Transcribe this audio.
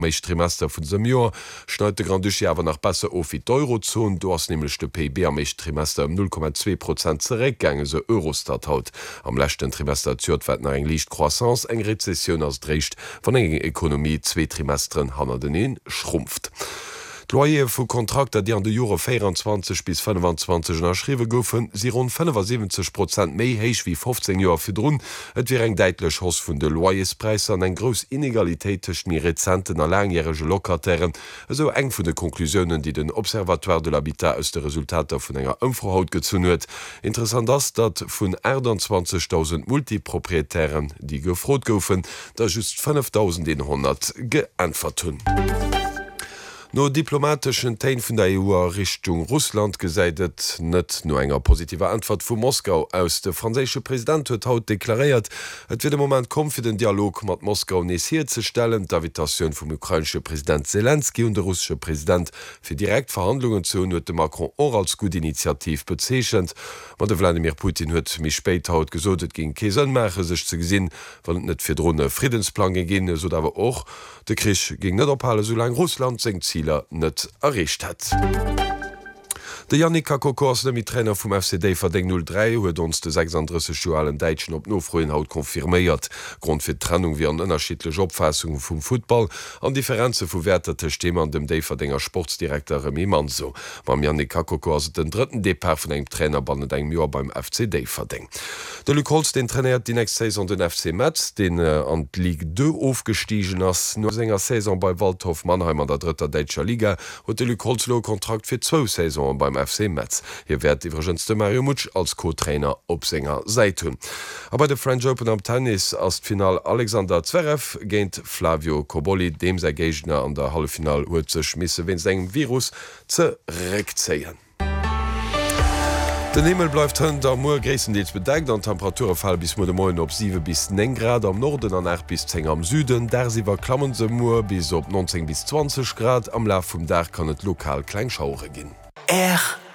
meich Trimester vun sem Joer schneut de Grand Duché awer nach besser of wie d'Eurozone, du hast nämlich de PIB am meich Trimester 0,2% zerekgänge se Eurostat haut. Am lächten Trimester zuiert nach eng liicht Croissance eng Rezession as drécht van engen Ekonomie 2 Trimesteren hanner den schrumpft. Loyer vu Kontrakter, die an de Jure 24 bis 25 erschriwe goufen, si rund 75% méi héich wie 15 Joer firrunn, et wie eng deitlech Hoss vun de Loyerspreis an eng gros Inegalitéit tschen die rezenten a langjährige Lokatieren, eso eng vun de Konklusionen, die den Observatoire de l'Habitat aus de Resultater vun enger Ëmfrohaut gezun huet. Interessant ass, dat vun 20.000 Multiproprietären, die gefrot goufen, da just 5.100 geantwort hunn. No diplomatischen Tein vun der EU Richtung Russland gesäidet net no enger positiver Antwort vu Moskau aus. De franzésche Präsident huet haut deklariert, et wird dem Moment kom fir den Dialog mat Moskau nesiert ze stellen, d'Invitation vum ukrainsche Präsident Zelensky und der russische Präsident fir direkt Verhandlungen zu huet de Macron or als gut Initiativ bezeechent. Man de Wladimir Putin huet mich spéit haut gesodet gin Kesenmache sech ze gesinn, wann net fir Drne Friedensplan gegin, so dawer och de Krich ging net ophalen, solang Russland seng Ziel net errecht hat. De Yannick Kakokos mit Trainer vum FCD verdeng 03 huet ons de 36 Joalen Deitschen op nofroen Haut konfirméiert. Grund fir Trennung wie an ënnerschitlech Opfassung vum Football an Differenze vu wertete Stimme an dem Déiverdennger Sportsdirektor Remy Manzo. Mam Yannick Kakokos den dritten Depart vun eng Trainer ban eng Joer beim FCD verdeng. De Luc Holz den trainiert die nächste Saison den FC Metz, den an Ligue 2 aufgestiegen ass. No senger Saison bei Waldhof Mannheim an der dritter Deitscher Liga huet de Luc Holzlo Kontrakt fir 2 Saison beim FC Metz. Hier werd iwwergenste Mario Mutsch als Co-Trainer op Sänger seit hun. Aber de French Open am Tennis as Final Alexander Zverev géint Flavio Cobolli, dem se Gegner an der Hallefinal huet ze schmisse wenn segem Virus zerekzeien. Den Himmel bleibt hunn der Moer Gräendeels bedeckt an Temperaturefall bis mo de Moien op 7 bis 9 Grad am Norden an 8 bis 10 am Süden, der siwer klammen se Moer bis op 19 bis 20 Grad am Laf vum Dach kann et lokal Kleinschauure ginn.